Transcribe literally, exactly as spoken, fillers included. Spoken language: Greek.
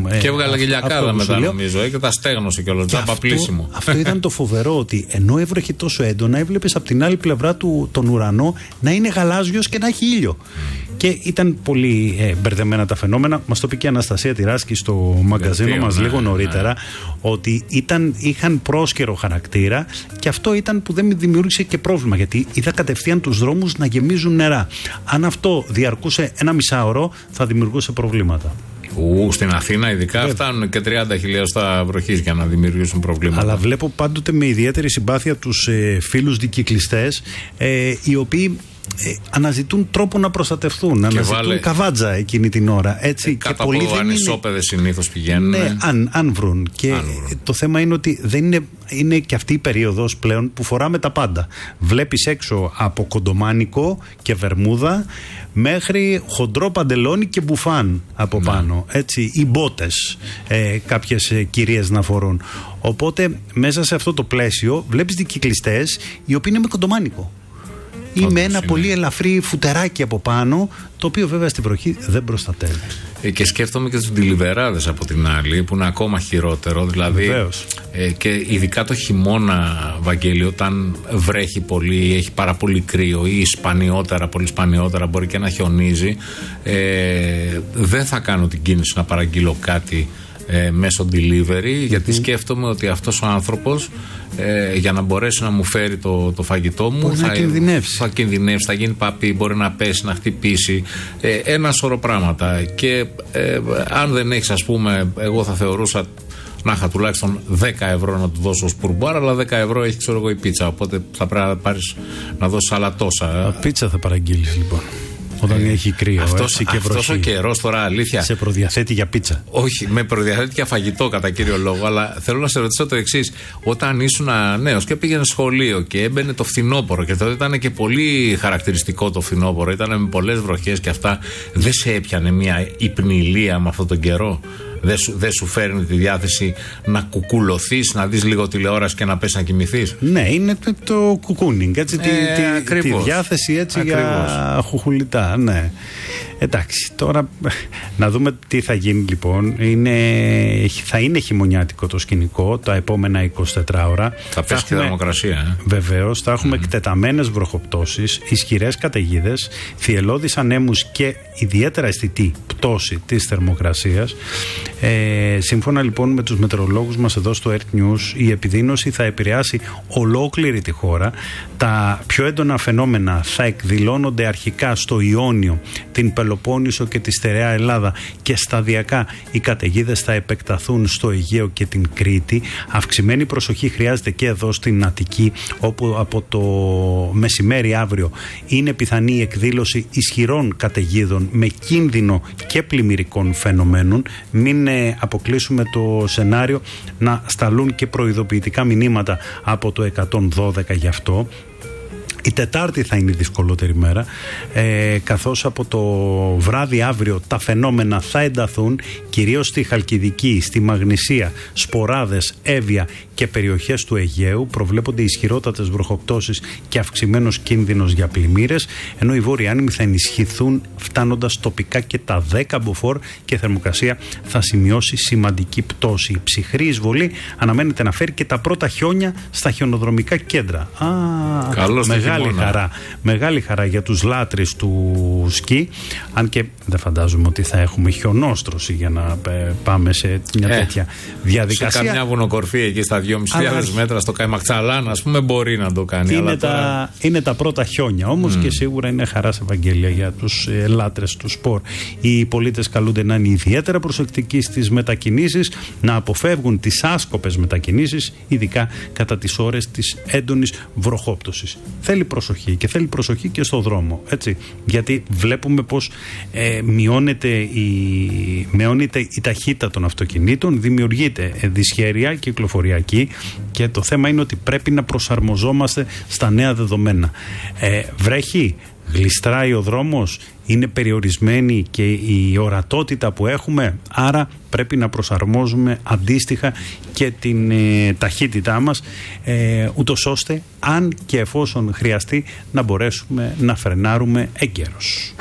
Ε, και έβγαλε και λιακάδα μετά, νομίζω, ε, και τα στέγνωσε κιόλας. Τζάμπα πλήσιμο. Αυτό ήταν το φοβερό, ότι ενώ έβρεχε τόσο έντονα, έβλεπες από την άλλη πλευρά του τον ουρανό να είναι γαλάζιος και να έχει ήλιο. Mm. Και ήταν πολύ ε, μπερδεμένα τα φαινόμενα. Μας το πει και η Αναστασία Τυράσκη στο μαγκαζίνο μας ναι, λίγο νωρίτερα, ναι. ότι ήταν, είχαν πρόσκαιρο χαρακτήρα, και αυτό ήταν που δεν με δημιούργησε και πρόβλημα, γιατί είδα κατευθείαν τους δρόμους να γεμίζουν νερά. Αν αυτό διαρκούσε ένα μισάωρο, θα δημιουργούσε προβλήματα. Ου, στην Αθήνα ειδικά Βέβαια. φτάνουν και τριάντα χιλιοστά βροχής για να δημιουργήσουν προβλήματα. Αλλά βλέπω πάντοτε με ιδιαίτερη συμπάθεια τους ε, φίλους δικυκλιστές, ε, οι οποίοι Ε, αναζητούν τρόπο να προστατευτούν, να αναζητούν βάλε... καβάτζα εκείνη την ώρα. Έτσι, ε, και κάτω από ανισόπεδες συνήθως πηγαίνουν. Ναι, αν, αν βρουν. Και αν βρουν. Το θέμα είναι ότι δεν είναι, είναι και αυτή η περίοδος πλέον που φοράμε τα πάντα. Βλέπεις έξω από κοντομάνικο και βερμούδα μέχρι χοντρό παντελόνι και μπουφάν από ναι. πάνω. Έτσι, ή μπότες ε, κάποιες ε, κυρίες να φορούν. Οπότε μέσα σε αυτό το πλαίσιο βλέπεις δικυκλιστές οι οποίοι είναι με κοντομάνικο ή με ένα είναι. πολύ ελαφρύ φουτεράκι από πάνω, το οποίο βέβαια στη βροχή δεν προστατεύει. Ε, και σκέφτομαι και τους ντιλιβεράδες από την άλλη, που είναι ακόμα χειρότερο. Δηλαδή, ε, και ειδικά το χειμώνα, Βαγγέλη, όταν βρέχει πολύ, έχει πάρα πολύ κρύο ή σπανιότερα, πολύ σπανιότερα, μπορεί και να χιονίζει, ε, δεν θα κάνω την κίνηση να παραγγείλω κάτι Ε, μέσω delivery, γιατί mm-hmm. σκέφτομαι ότι αυτός ο άνθρωπος ε, για να μπορέσει να μου φέρει το, το φαγητό μου θα, θα κινδυνεύσει. θα κινδυνεύσει, θα γίνει παπί, μπορεί να πέσει, να χτυπήσει, ε, ένα σωρό πράγματα. Και ε, αν δεν έχεις, ας πούμε, εγώ θα θεωρούσα να είχα τουλάχιστον δέκα ευρώ να του δώσω ως πουρμπάρ, αλλά δέκα ευρώ έχει, ξέρω εγώ, η πίτσα, οπότε θα πρέπει να πάρεις, να δώσεις άλλα τόσα. Α, πίτσα θα παραγγείλεις λοιπόν. Όταν ε, έχει κρύο, αυτός, έτσι, και βροχή. Αυτός ο καιρός τώρα, αλήθεια. Σε προδιαθέτει για πίτσα. Όχι, με προδιαθέτει για φαγητό κατά κύριο λόγο, αλλά θέλω να σε ρωτήσω το εξής. Όταν ήσουν νέος και πήγαινε σχολείο και έμπαινε το φθινόπωρο, και τότε ήταν και πολύ χαρακτηριστικό το φθινόπωρο, ήταν με πολλές βροχές και αυτά, δεν σε έπιανε μια υπνηλία με αυτόν τον καιρό? Δεν σου, δεν σου φέρνει τη διάθεση να κουκουλωθείς, να δεις λίγο τηλεόραση και να πες να κοιμηθείς? Ναι, είναι το, το κουκούνινγκ, έτσι, ε, τη, τη, τη διάθεση έτσι για χουχουλιτά, ναι. Εντάξει, τώρα να δούμε τι θα γίνει λοιπόν. Είναι, θα είναι χειμωνιάτικο το σκηνικό τα επόμενα εικοσιτέσσερα ώρα. Θα πέσει και η θερμοκρασία. Ε. Βεβαίως, θα έχουμε mm. εκτεταμένες βροχοπτώσεις, ισχυρές καταιγίδες, θυελλώδεις ανέμους και ιδιαίτερα αισθητή πτώση της θερμοκρασίας. Ε, σύμφωνα λοιπόν με τους μετεωρολόγους μας εδώ στο Earth News, η επιδείνωση θα επηρεάσει ολόκληρη τη χώρα. Τα πιο έντονα φαινόμενα θα εκδηλώνονται αρχικά στο Ιόνιο, την Πελοπόννησο και τη στερεά Ελλάδα, και σταδιακά οι καταιγίδες θα επεκταθούν στο Αιγαίο και την Κρήτη. Αυξημένη προσοχή χρειάζεται και εδώ στην Αττική, όπου από το μεσημέρι αύριο είναι πιθανή η εκδήλωση ισχυρών καταιγίδων με κίνδυνο και πλημμυρικών φαινομένων. Μην ε, αποκλείσουμε το σενάριο να σταλούν και προειδοποιητικά μηνύματα από το εκατόν δώδεκα γι' αυτό. Η Τετάρτη θα είναι η δυσκολότερη μέρα, ε, καθώς από το βράδυ αύριο τα φαινόμενα θα ενταθούν, κυρίως στη Χαλκιδική, στη Μαγνησία, Σποράδες, Εύβοια και περιοχές του Αιγαίου. Προβλέπονται ισχυρότατες βροχοπτώσεις και αυξημένος κίνδυνος για πλημμύρες, ενώ οι βόρειοι άνεμοι θα ενισχυθούν, φτάνοντας τοπικά και τα δέκα μποφόρ, και η θερμοκρασία θα σημειώσει σημαντική πτώση. Η ψυχρή εισβολή αναμένεται να φέρει και τα πρώτα χιόνια στα χιονοδρομικά κέντρα. Α, καλώς μεγάλη χαρά, μεγάλη χαρά για τους λάτρεις του σκι, αν και δεν φαντάζομαι ότι θα έχουμε χιονόστρωση για να ε, πάμε σε μια ε, τέτοια διαδικασία. Σε καμιά βουνοκορφή εκεί στα δυόμισι χιλιάδες μέτρα στο Καϊμακτσαλάν, ας πούμε, μπορεί να το κάνει. Είναι, αλλά τα, τώρα... είναι τα πρώτα χιόνια όμως mm. και σίγουρα είναι χαρά σε Ευαγγέλια για τους ε, λάτρες του σπορ. Οι πολίτες καλούνται να είναι ιδιαίτερα προσεκτικοί στις μετακινήσεις, να αποφεύγουν τις άσκοπες μετακινήσεις, ειδικά κατά τις ώρες της έντονης βροχόπτωσης. Θέλει προσοχή, και θέλει προσοχή και στο δρόμο, έτσι, γιατί βλέπουμε πως ε, μειώνεται, η, μειώνεται η ταχύτητα των αυτοκινήτων, δημιουργείται δυσχέρεια κυκλοφοριακή, και το θέμα είναι ότι πρέπει να προσαρμοζόμαστε στα νέα δεδομένα. Ε, βρέχει, γλιστράει ο δρόμος, είναι περιορισμένη και η ορατότητα που έχουμε, άρα πρέπει να προσαρμόζουμε αντίστοιχα και την ε, ταχύτητά μας, ε, ούτως ώστε αν και εφόσον χρειαστεί να μπορέσουμε να φρενάρουμε εγκαίρως.